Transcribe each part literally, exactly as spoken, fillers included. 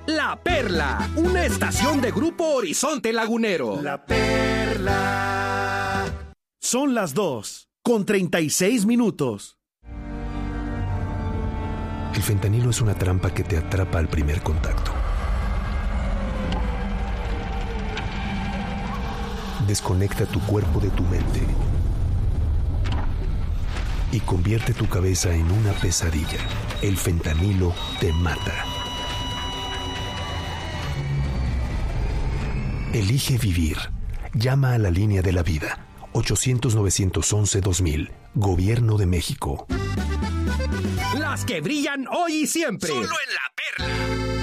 La Perla, una estación de Grupo Horizonte Lagunero. La Perla. Son las dos, con treinta y seis minutos. El fentanilo es una trampa que te atrapa al primer contacto. Desconecta tu cuerpo de tu mente y convierte tu cabeza en una pesadilla. El fentanilo te mata. Elige vivir. Llama a la línea de la vida. ochocientos, novecientos once, dos mil. Gobierno de México. Las que brillan hoy y siempre. Solo en La Perla.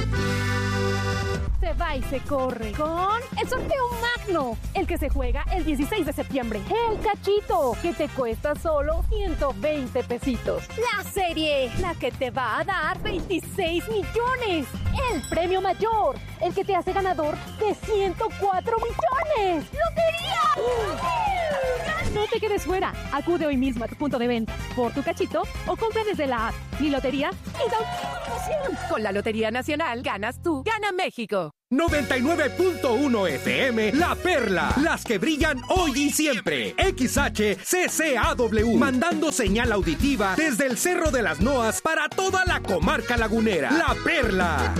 Se va y se corre con el sorteo magno, el que se juega el dieciséis de septiembre. El cachito, que te cuesta solo ciento veinte pesitos. La serie, la que te va a dar veintiséis millones. El premio mayor, el que te hace ganador de ciento cuatro millones. ¡Lotería! No te quedes fuera. Acude hoy mismo a tu punto de venta por tu cachito o compra desde la app Mi Lotería y da una promoción. Con la Lotería Nacional ganas tú, gana México. noventa y nueve punto uno F M, La Perla. Las que brillan hoy y siempre. X H C C A W. Mandando señal auditiva desde el Cerro de las Noas para toda la comarca lagunera. La Perla.